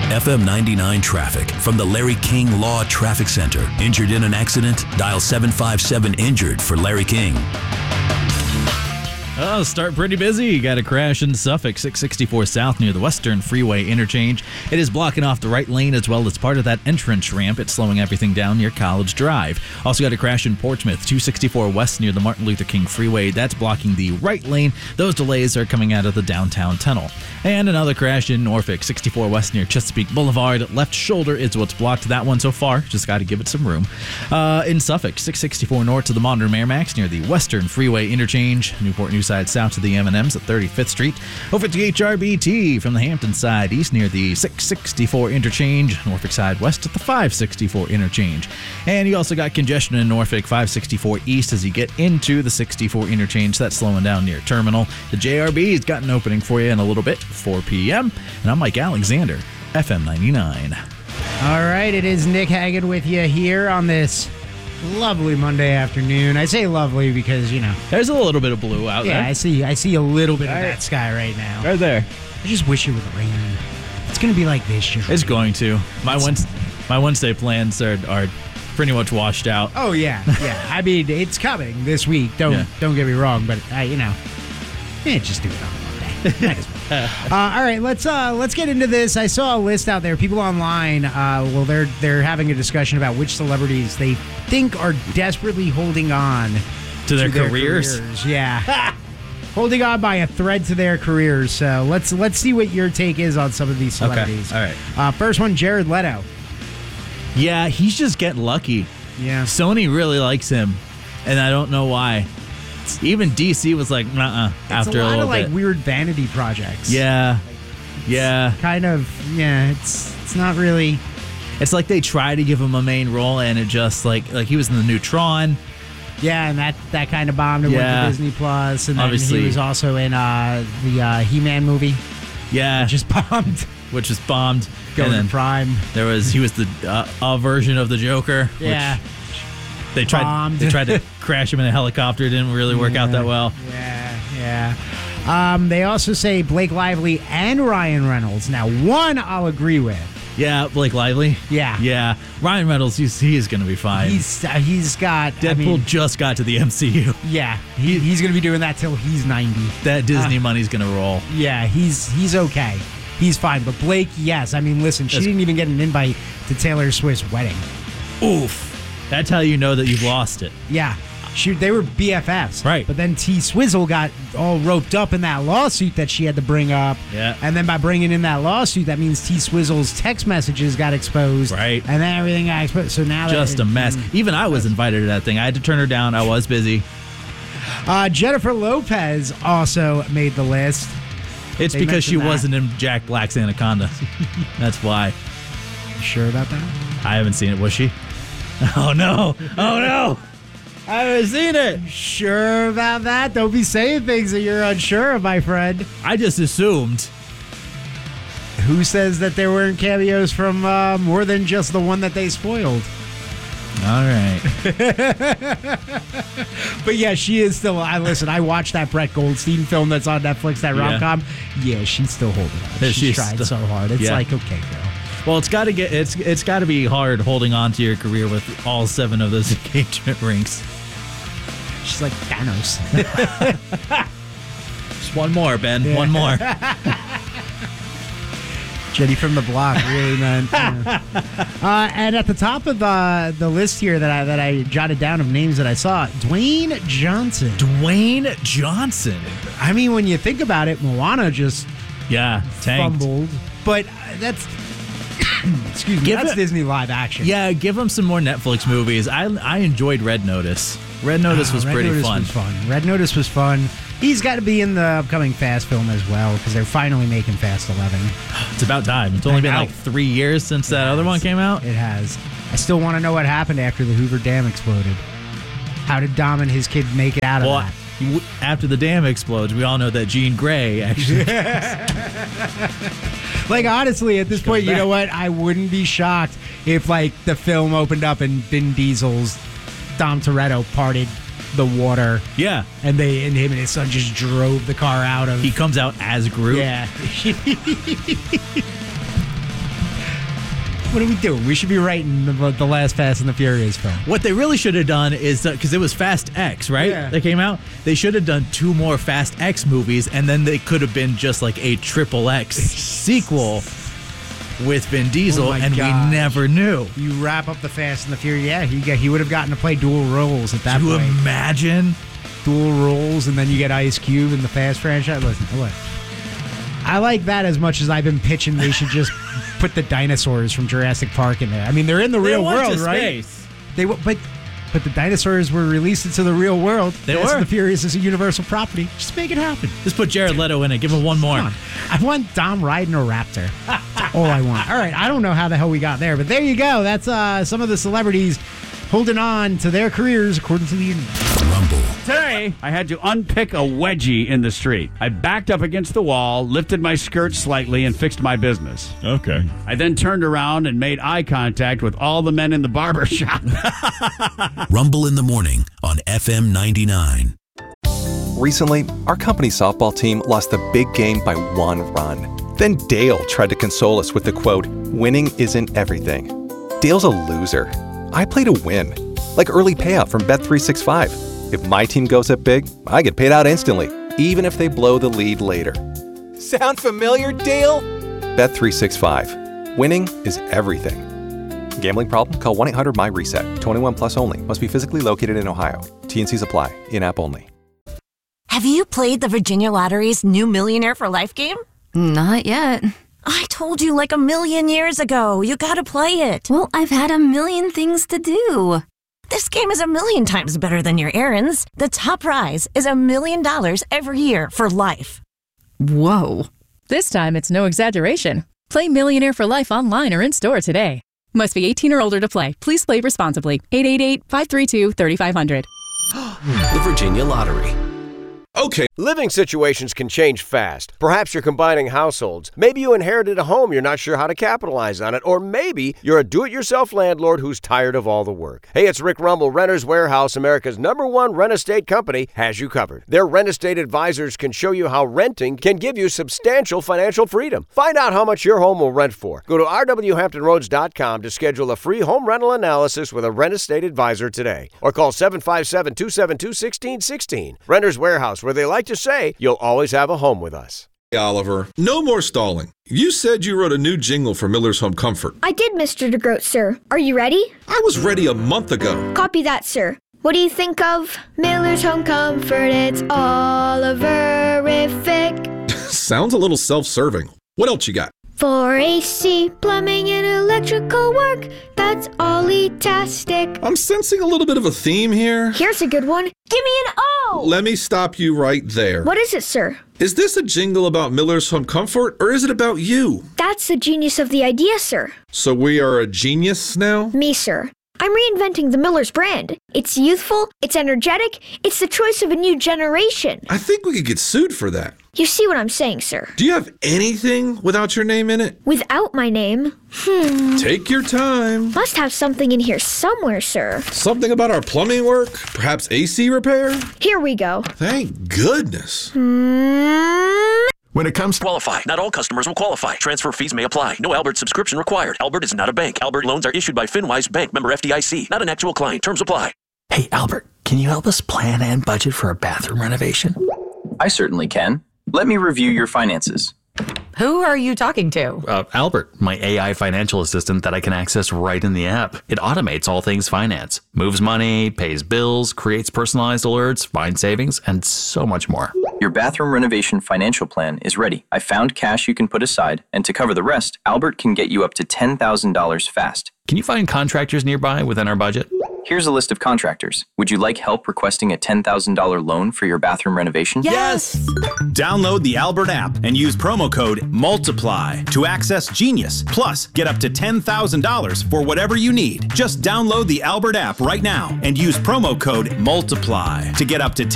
FM 99 traffic from the Larry King Law Traffic Center. Injured in an accident? Dial 757-INJURED for Larry King. Oh, start pretty busy. You got a crash in Suffolk, 664 South near the Western Freeway interchange. It is blocking off the right lane as well as part of that entrance ramp. It's slowing everything down near College Drive. Also got a crash in Portsmouth, 264 West near the Martin Luther King Freeway. That's blocking the right lane. Those delays are coming out of the downtown tunnel. And another crash in Norfolk, 64 West near Chesapeake Boulevard. Left shoulder is what's blocked that one so far. Just got to give it some room. In Suffolk, 664 north to the Modern Merrimax near the Western Freeway interchange. Newport News side south to the M&Ms at 35th Street. Over to the HRBT from the Hampton side east near the 664 interchange. Norfolk side west at the 564 interchange. And you also got congestion in Norfolk 564 east as you get into the 64 interchange. That's slowing down near Terminal. The JRB's got an opening for you in a little bit, 4 p.m. And I'm Mike Alexander, FM 99. All right, it is Nick Hagan with you here on this lovely Monday afternoon. I say lovely because, you know, there's a little bit of blue out there. Yeah, I see a little bit of that sky right now. Right there. I just wish it would rain. It's going to be like this year. It's going to. My Wednesday plans are pretty much washed out. Oh, yeah. I mean, it's coming this week. Don't get me wrong, but, just do it on Monday. Might as well. All right, let's get into this. I saw a list out there. People online, they're having a discussion about which celebrities they think are desperately holding on to their careers. Yeah, holding on by a thread to their careers. So let's see what your take is on some of these celebrities. Okay. All right. First one, Jared Leto. Yeah, he's just getting lucky. Yeah, Sony really likes him, and I don't know why. Even DC was like, after a little bit. It's a lot of like weird vanity projects. Yeah. It's not really. It's like they try to give him a main role, and it just like he was in the new Tron. Yeah, and that kind of bombed him with the Disney Plus, and then obviously he was also in the He-Man movie. Yeah, which was bombed. Going and then to Prime. He was the version of the Joker. Yeah. Which they tried to crash him in a helicopter. It didn't really work out that well. Yeah. They also say Blake Lively and Ryan Reynolds. Now, one I'll agree with. Yeah, Blake Lively. Yeah. Ryan Reynolds, he is going to be fine. He's got Deadpool just got to the MCU. Yeah, he's going to be doing that till he's 90. That Disney money's going to roll. Yeah, he's okay. He's fine. But Blake, yes. I mean, listen, she didn't even get an invite to Taylor Swift's wedding. Oof. That's how you know that you've lost it. Yeah. They were BFFs. Right. But then T Swizzle got all roped up in that lawsuit that she had to bring up. Yeah. And then by bringing in that lawsuit, that means T Swizzle's text messages got exposed. Right. And then everything got exposed. So now just a mess. Even I was invited to that thing. I had to turn her down. I was busy. Jennifer Lopez also made the list. It's because she wasn't in Jack Black's Anaconda. That's why. You sure about that? I haven't seen it. Was she? Oh, no. I haven't seen it. Sure about that? Don't be saying things that you're unsure of, my friend. I just assumed. Who says that there weren't cameos from more than just the one that they spoiled? All right. But yeah, she is still. I watched that Brett Goldstein film that's on Netflix, that rom-com. Yeah, she's still holding on. She's tried so hard. It's like, okay, girl. Well, it's got to be hard holding on to your career with all 7 of those engagement rings. She's like Thanos. Just one more, Ben. Yeah. One more. Jenny from the block, really, man. And at the top of the list here that I jotted down of names that I saw, Dwayne Johnson. Dwayne Johnson. I mean, when you think about it, Moana just tanked. Fumbled, but that's. Excuse me, that's Disney live action. Yeah, give him some more Netflix movies. I enjoyed Red Notice. Red Notice was pretty fun. Red Notice was fun. He's got to be in the upcoming Fast film as well because they're finally making Fast 11. It's about time. It's only been like 3 years since that other one came out. It has. I still want to know what happened after the Hoover Dam exploded. How did Dom and his kid make it out of that? After the dam explodes, we all know that Jean Grey actually... Like, honestly, at this point, you know what? I wouldn't be shocked if, like, the film opened up and Vin Diesel's Dom Toretto parted the water. Yeah. And him and his son just drove the car out of... He comes out as Groot. Yeah. What are we doing? We should be writing the last Fast and the Furious film. What they really should have done is, because it was Fast X, right? Yeah. That came out. They should have done 2 more Fast X movies, and then they could have been just like a Triple X sequel with Vin Diesel, and gosh. we never knew. You wrap up the Fast and the Furious. Yeah, he would have gotten to play dual roles at that Can you point. imagine? Dual roles, and then you get Ice Cube in the Fast franchise. Listen, look. I like that as much as I've been pitching. They should just put the dinosaurs from Jurassic Park in there. I mean, they're in the real world, right? Space. But the dinosaurs were released into the real world. They Fast were. and the Furious is a Universal property. Just make it happen. Just put Jared Leto in it. Give him one more. Come on. I want Dom riding a raptor. That's all I want. All right, I don't know how the hell we got there, but there you go. That's some of the celebrities holding on to their careers according to the internet. Rumble. Today, I had to unpick a wedgie in the street. I backed up against the wall, lifted my skirt slightly, and fixed my business. Okay. I then turned around and made eye contact with all the men in the barber shop. Rumble in the morning on FM 99. Recently, our company softball team lost the big game by 1 run. Then Dale tried to console us with the quote, "Winning isn't everything." Dale's a loser. I play to win, like early payout from Bet365. If my team goes up big, I get paid out instantly, even if they blow the lead later. Sound familiar, Dale? Bet365. Winning is everything. Gambling problem? Call 1-800-MY-RESET. 21 plus only. Must be physically located in Ohio. T&Cs apply. In-app only. Have you played the Virginia Lottery's new Millionaire for Life game? Not yet. I told you like 1,000,000 years ago. You gotta play it. Well, I've had 1,000,000 things to do. This game is 1,000,000 times better than your errands. The top prize is $1,000,000 every year for life. Whoa. This time, it's no exaggeration. Play Millionaire for Life online or in-store today. Must be 18 or older to play. Please play responsibly. 888-532-3500. The Virginia Lottery. Okay. Living situations can change fast. Perhaps you're combining households. Maybe you inherited a home, you're not sure how to capitalize on it. Or maybe you're a do-it-yourself landlord who's tired of all the work. Hey, it's Rick Rumble. Renters Warehouse, America's #1 rent estate company, has you covered. Their rent estate advisors can show you how renting can give you substantial financial freedom. Find out how much your home will rent for. Go to rwhamptonroads.com to schedule a free home rental analysis with a rent estate advisor today. Or call 757-272-1616. Renters Warehouse, where they like to say, you'll always have a home with us. Hey, Oliver, no more stalling. You said you wrote a new jingle for Miller's Home Comfort. I did, Mr. DeGroat, sir. Are you ready? I was ready a month ago. Copy that, sir. What do you think of Miller's Home Comfort? It's Oliverific. Sounds a little self-serving. What else you got? For AC, plumbing, and electrical work, that's Ollie-tastic. I'm sensing a little bit of a theme here. Here's a good one. Give me an O! Let me stop you right there. What is it, sir? Is this a jingle about Miller's Home Comfort, or is it about you? That's the genius of the idea, sir. So we are a genius now? Me, sir. I'm reinventing the Miller's brand. It's youthful, it's energetic, it's the choice of a new generation. I think we could get sued for that. You see what I'm saying, sir? Do you have anything without your name in it? Without my name? Take your time. Must have something in here somewhere, sir. Something about our plumbing work? Perhaps AC repair? Here we go. Thank goodness. When it comes to qualify, not all customers will qualify. Transfer fees may apply. No Albert subscription required. Albert is not a bank. Albert loans are issued by FinWise Bank, member FDIC, not an actual client. Terms apply. Hey, Albert, can you help us plan and budget for a bathroom renovation? I certainly can. Let me review your finances. Who are you talking to? Albert, my AI financial assistant that I can access right in the app. It automates all things finance, moves money, pays bills, creates personalized alerts, finds savings, and so much more. Your bathroom renovation financial plan is ready. I found cash you can put aside, and to cover the rest, Albert can get you up to $10,000 fast. Can you find contractors nearby within our budget? Here's a list of contractors. Would you like help requesting a $10,000 loan for your bathroom renovation? Yes! Download the Albert app and use promo code MULTIPLY to access Genius. Plus, get up to $10,000 for whatever you need. Just download the Albert app right now and use promo code MULTIPLY to get up to